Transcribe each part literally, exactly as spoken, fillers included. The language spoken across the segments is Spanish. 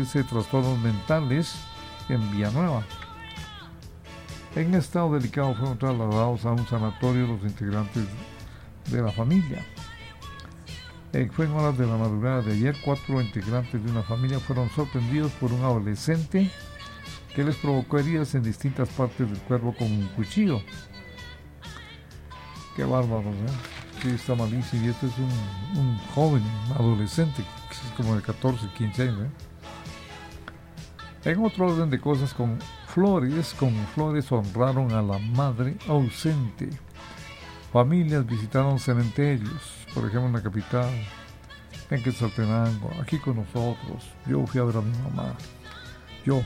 padece trastornos mentales en Villanueva. En estado delicado fueron trasladados a un sanatorio los integrantes de la familia. Eh, fue en horas de la madrugada de ayer, cuatro integrantes de una familia fueron sorprendidos por un adolescente que les provocó heridas en distintas partes del cuerpo con un cuchillo. Qué bárbaro, ¿eh? Sí, está malísimo. Y este es un, un joven, un adolescente, que es como de catorce, quince años. ¿eh? En otro orden de cosas, con flores, con flores honraron a la madre ausente. Familias visitaron cementerios, por ejemplo en la capital, en Quetzaltenango, aquí con nosotros. Yo fui a ver a mi mamá. Yo.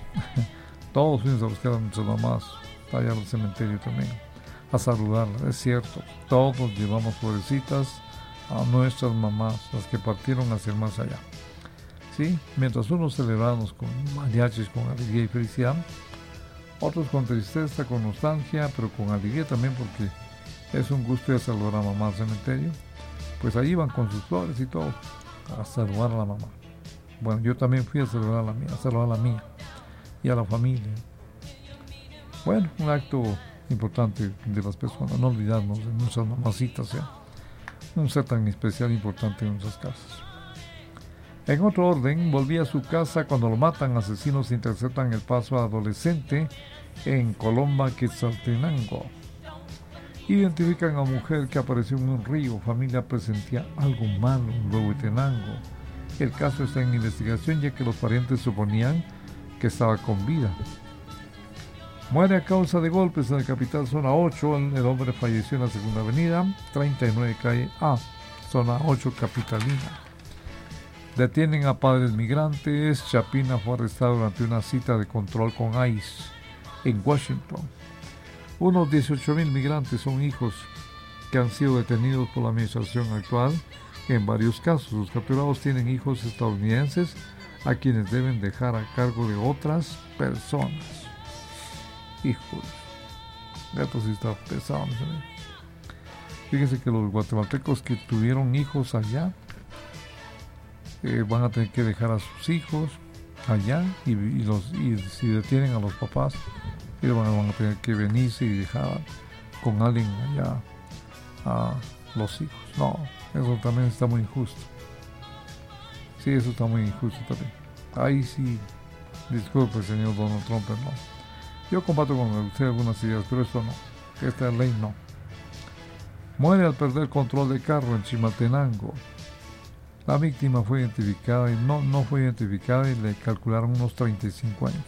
Todos fuimos a buscar a nuestras mamás, allá al cementerio también, a saludarlas. Es cierto, todos llevamos florecitas a nuestras mamás, las que partieron hacia el más allá. ¿Sí? Mientras unos celebramos con mariachis, con alegría y felicidad, otros con tristeza, con nostalgia, pero con alegría también, porque es un gusto ir a saludar a mamá al cementerio. Pues ahí van con sus flores y todo, a saludar a la mamá. Bueno, yo también fui a saludar a la mía, a saludar a la mía y a la familia. Bueno, un acto importante de las personas, no olvidarnos de nuestras mamacitas, ¿eh? Un ser tan especial e importante en nuestras casas. En otro orden, volví a su casa cuando lo matan. Asesinos interceptan el paso a adolescente en Colomba, Quetzaltenango. Identifican a mujer que apareció en un río. Familia presentía algo malo en Huehuetenango. El caso está en investigación, ya que los parientes suponían que estaba con vida. Muere a causa de golpes en la capital, zona ocho. El, el hombre falleció en la segunda avenida, treinta y nueve calle A, zona ocho capitalina. Detienen a padres migrantes. Chapina fue arrestado durante una cita de control con I C E en Washington. Unos dieciocho mil migrantes son hijos que han sido detenidos por la administración actual. En varios casos, los capturados tienen hijos estadounidenses a quienes deben dejar a cargo de otras personas. Hijos, esto sí está pesado. ¿Sí? Fíjense que los guatemaltecos que tuvieron hijos allá eh, van a tener que dejar a sus hijos allá y, y, los, y si detienen a los papás, ellos van, van a tener que venirse y dejar con alguien allá a los hijos. No, eso también está muy injusto. Sí, eso está muy injusto también. Ahí sí, disculpe, señor Donald Trump, no. Yo comparto con usted algunas ideas, pero esto no. Esta ley no. Muere al perder control de carro en Chimaltenango. La víctima fue identificada y no, no fue identificada y le calcularon unos treinta y cinco años.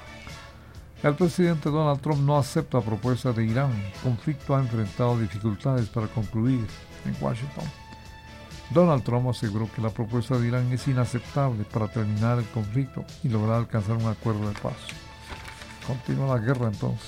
El presidente Donald Trump no acepta propuesta de Irán. El conflicto ha enfrentado dificultades para concluir en Washington. Donald Trump aseguró que la propuesta de Irán es inaceptable para terminar el conflicto y lograr alcanzar un acuerdo de paz. Continúa la guerra entonces.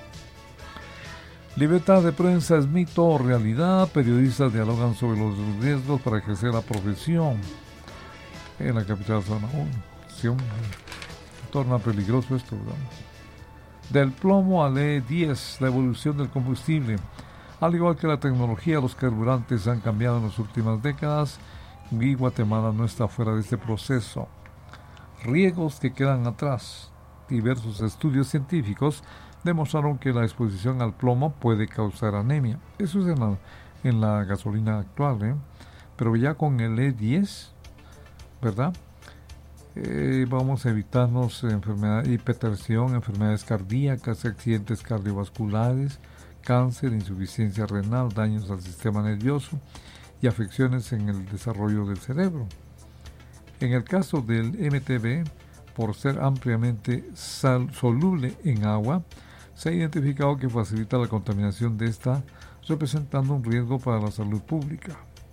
Libertad de prensa es mito o realidad. Periodistas dialogan sobre los riesgos para ejercer la profesión en la capital zona uno. Sí, torna peligroso esto, ¿verdad? Del plomo al E diez, la evolución del combustible. Al igual que la tecnología, los carburantes han cambiado en las últimas décadas y Guatemala no está fuera de este proceso. Riesgos que quedan atrás. Diversos estudios científicos demostraron que la exposición al plomo puede causar anemia. Eso es en la, en la gasolina actual, ¿eh? Pero ya con el E diez, ¿verdad? Eh, vamos a evitarnos enfermedad, hipertensión, enfermedades cardíacas, accidentes cardiovasculares, cáncer, insuficiencia renal, daños al sistema nervioso y afecciones en el desarrollo del cerebro. En el caso del M T B, por ser ampliamente sal, soluble en agua, se ha identificado que facilita la contaminación de esta, representando un riesgo para la salud pública.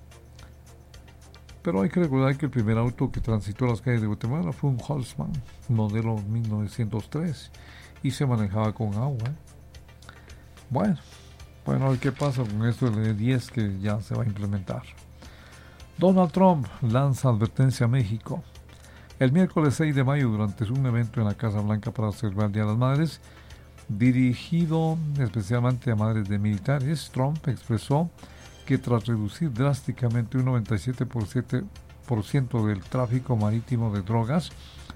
Pero hay que recordar que el primer auto que transitó las calles de Guatemala fue un Holtzman, modelo mil novecientos tres, y se manejaba con agua. Bueno, bueno, a ver qué pasa con esto del E diez que ya se va a implementar. Donald Trump lanza advertencia a México. El miércoles seis de mayo, durante un evento en la Casa Blanca para celebrar el Día de las Madres, dirigido especialmente a madres de militares, Trump expresó que tras reducir drásticamente un noventa y siete por ciento del tráfico marítimo de drogas,